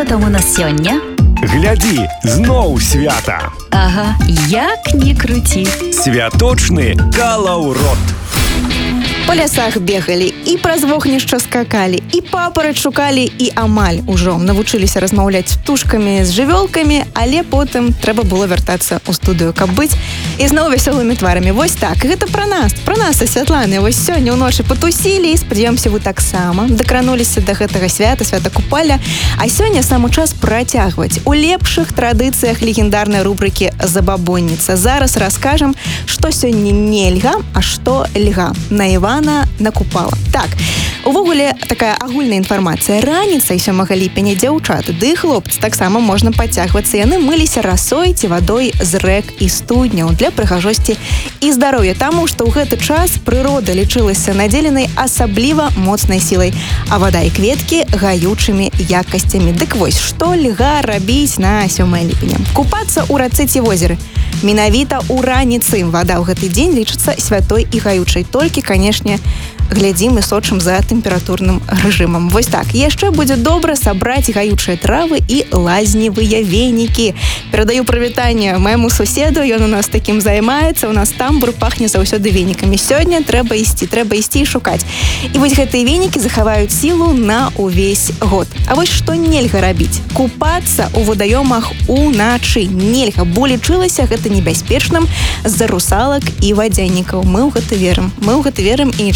Што там у нас сёння? Глядзі, зноў свята. Ага, як не круці. Святочны калаўрот. По лясах бегалі, і праз вогнішча скакалі, і папараць шукалі, і амаль ужо навучыліся размаўляць птушкамі з жывёлкамі, але потым трэба было вяртацца ў студыю, каб быць ізноў вясёлымі тварамі. Вось так, гэта пра нас, са Святланай. Вось сёння ўночы патусілі, і спадзяёмся, вы таксама дакрануліся да гэтага свята купаля. А сёння самы час працягваць у лепшых традыцыях легендарнай рубрыкі «Забабонніца». Зараз раскажам, што сёння нельга, а што льга. На Івана накупала. Так, увогуле такая агульная інфармацыя. Раніцай 7 ліпеня дзяўчаты ды хлопцы таксама можна пацягвацца. Яны мыліся расой ці вадой з рэк і студняў для прыгажосці і здароўя. Таму што ў гэты час прырода лічылася надзеленай асабліва моцнай сілай, а вада і кветкі гаючымі якасцямі. Дык вось, што льга рабіць на 7 ліпеня? Купацца ў рацэ ці возеры. Менавіта ў раніцы вада ў гэты дзень лічыцца святой і гаючай. Толькі, канешне, глядзім і сочым за тэмпературным рэжымам. Вось так, яшчэ будзе добра сабраць гаючыя травы і лазневыя венікі. Перадаю прывітанне майму суседу, ён у нас такім займаецца, у нас тамбур пахне заўсёды венікамі. Сёння трэба ісці і шукаць. І вось гэтыя венікі захаваюць сілу на ўвесь год. А вось што нельга рабіць? Купацца ў вадаёмах уначы нельга, бо лічылася гэта небяспечным з-за русалак і вадзянікаў. Мы ў гэта верым і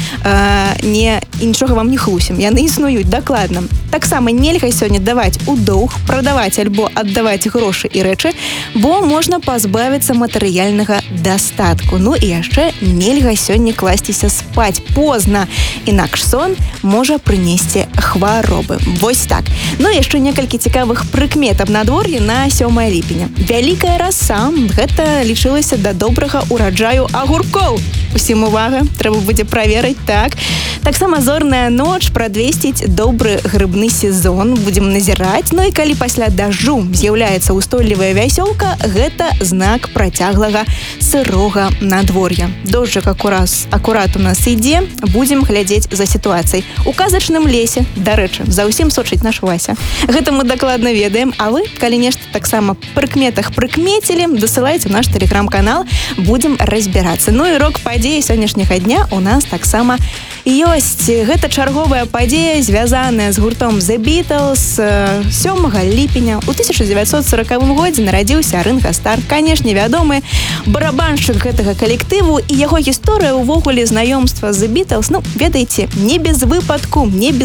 нічога вам не хлусім. Яны існуюць дакладна. Таксама нельга сёння даваць у доўг, прадаваць альбо аддаваць грошы і рэчы, бо можна пазбавіцца матэрыяльнага дастатку. Ну і яшчэ нельга сёння класціся спаць позна, інакш сон можа прынесці хваробы. Вось так. Ну і яшчэ некалькі цікавых прыкмет аб надвор'і на 7 ліпеня. Вялікая раса, гэта лічылася да добрага ураджаю агуркоў. Усім увага, трэба будзе праверыць, так. Таксама зорная ноч прадвесціць добры грыбны сезон, будзем назіраць. Ну і калі пасля дажджу з'яўляецца устойлівая вясёлка, гэта знак працяглага сырога надвор'я. Дожджик акурат у нас ідзе, будзем глядзець за сітуацыяй. У казачным лесе, дарэчы, за ўсім сочыць наш Вася. Гэта мы дакладна ведаем, а вы, калі нешта таксама прыкметах прыкмецілі, дасылайце ў наш тэлеграм-канал, будзем разбірацца. Ну і рок падзеі сённяшняга дня у нас таксама ёсць. Гэта чарговая падзея, звязаная з гуртом The Beatles. 7 ліпеня у 1940 годзе нарадзіўся Ринго Стар. Канешне, вядомы барабаншчык гэтага калектыву, і яго гісторыя ўвогуле знаёмства з The Beatles, ну, ведаеце, не без выпадку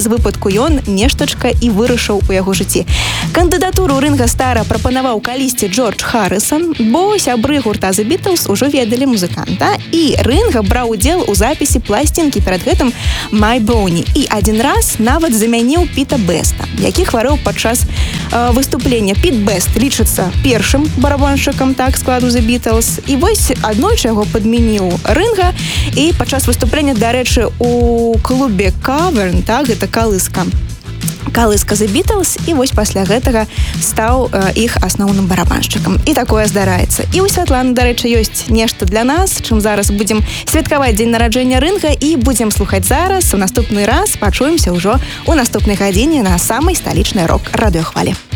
ён нештачка і вырашыў у яго жыцці. Кандыдатуру Ринго Стара прапанаваў калісьці Джордж Харрысон, бо сябры гурта The Beatles ужо ведалі музыканта, і Ринго браў удзел у запісе пласцінкі, перад гэтым My Bonnie. І адзін раз нават замяніў Піта Беста, які хварэў падчас выступлення. Піт Бест лічыцца першым барабаншчыкам складу The Beatles. І вось аднойчы яго падмяніў Ринго, і падчас выступлення, дарэчы, у клубе Cavern, гэта калыска The Beatles, і вось пасля гэтага стаў іх асноўным барабаншчыкам. І такое здараецца. І ў Святланы, дарэчы, ёсць нешта для нас, чым зараз будзем святкаваць дзень нараджэння Ринго, і будзем слухаць зараз. У наступны раз пачуемся ўжо ў наступнай гадзіне на самай сталічнай рок-радыёхвалі.